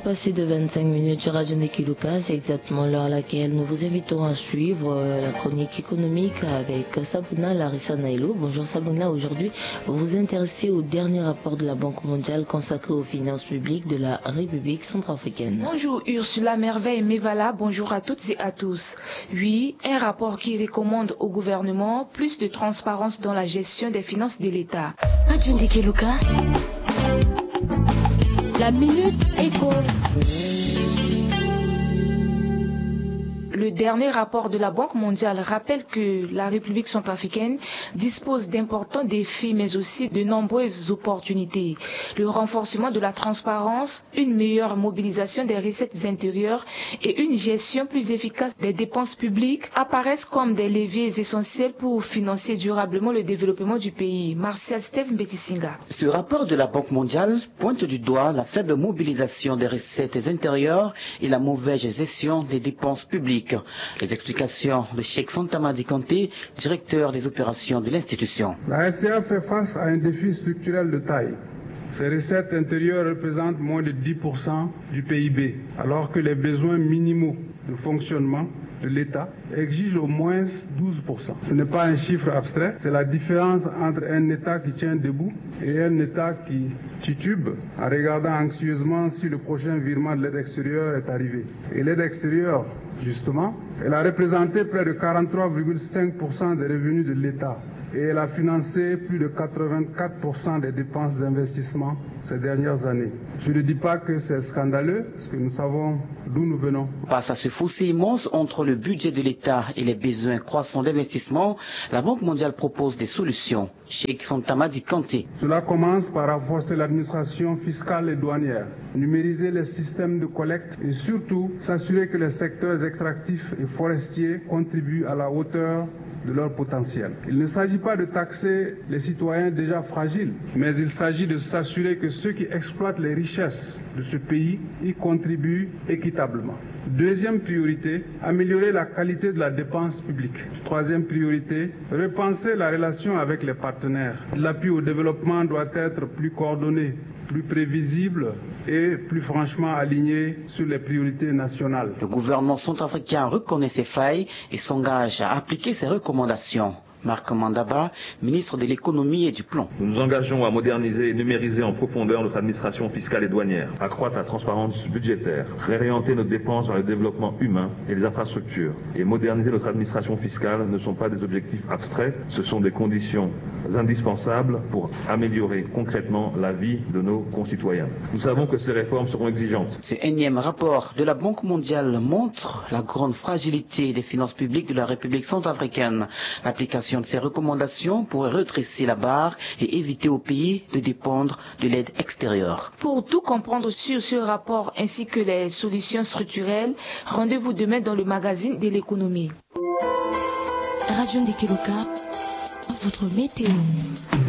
passé de 25 minutes sur Radio Nekiluka, c'est exactement l'heure à laquelle nous vous invitons à suivre la chronique économique avec Sabouna Larissa Nailo. Bonjour Sabouna, aujourd'hui vous vous intéressez au dernier rapport de la Banque mondiale consacré aux finances publiques de la République centrafricaine. Bonjour Ursula Merveille Mevala, bonjour à toutes et à tous. Oui, un rapport qui recommande au gouvernement plus de transparence dans la gestion des finances de l'État. Radio Nekiluka. La Minute Éco. Le dernier rapport de la Banque mondiale rappelle que la République centrafricaine dispose d'importants défis mais aussi de nombreuses opportunités. Le renforcement de la transparence, une meilleure mobilisation des recettes intérieures et une gestion plus efficace des dépenses publiques apparaissent comme des leviers essentiels pour financer durablement le développement du pays. Martial Steve Mbetisinga. Ce rapport de la Banque mondiale pointe du doigt la faible mobilisation des recettes intérieures et la mauvaise gestion des dépenses publiques. Les explications de Cheikh Fantamadi Kanté, directeur des opérations de l'institution. La RCA fait face à un défi structurel de taille. Ses recettes intérieures représentent moins de 10% du PIB, alors que les besoins minimaux de fonctionnement de l'État exigent au moins 12%. Ce n'est pas un chiffre abstrait, c'est la différence entre un État qui tient debout et un État qui titube en regardant anxieusement si le prochain virement de l'aide extérieure est arrivé. Et l'aide extérieure, justement, elle a représenté près de 43,5% des revenus de l'État et elle a financé plus de 84% des dépenses d'investissement ces dernières années. Je ne dis pas que c'est scandaleux, parce que nous savons d'où nous venons. Face à ce fossé immense entre le budget de l'État et les besoins croissants d'investissement, la Banque mondiale propose des solutions. Cheikh Fantamadi Kanté. Cela commence par renforcer l'administration fiscale et douanière, numériser les systèmes de collecte et surtout s'assurer que les secteurs extractifs et forestiers contribuent à la hauteur de leur potentiel. Il ne s'agit pas de taxer les citoyens déjà fragiles, mais il s'agit de s'assurer que ceux qui exploitent les richesses de ce pays y contribuent équitablement. Deuxième priorité, améliorer la qualité de la dépense publique. Troisième priorité, repenser la relation avec les partenaires. L'appui au développement doit être plus coordonné, plus prévisible et plus franchement aligné sur les priorités nationales. Le gouvernement centrafricain reconnaît ses failles et s'engage à appliquer ses recommandations. Marc Mandaba, ministre de l'économie et du plan. Nous nous engageons à moderniser et numériser en profondeur notre administration fiscale et douanière, accroître la transparence budgétaire, réorienter nos dépenses vers le développement humain et les infrastructures. Et moderniser notre administration fiscale ne sont pas des objectifs abstraits, ce sont des conditions indispensables pour améliorer concrètement la vie de nos concitoyens. Nous savons que ces réformes seront exigeantes. Ce énième rapport de la Banque mondiale montre la grande fragilité des finances publiques de la République centrafricaine. L'application de ces recommandations pourrait redresser la barre et éviter au pays de dépendre de l'aide extérieure. Pour tout comprendre sur ce rapport ainsi que les solutions structurelles, rendez-vous demain dans le magazine de l'économie. Radio Nekiluka, votre météo.